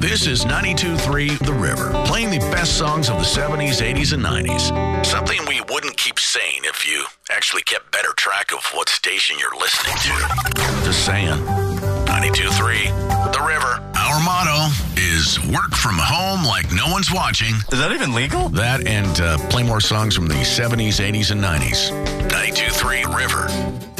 This is 92.3 The River, playing the best songs of the 70s, 80s, and 90s. Something we wouldn't keep saying if you actually kept better track of what station you're listening to. Just saying. 92.3 The River. Our motto is work from home like no one's watching. Is that even legal? That and play more songs from the 70s, 80s, and 90s. 92.3 River.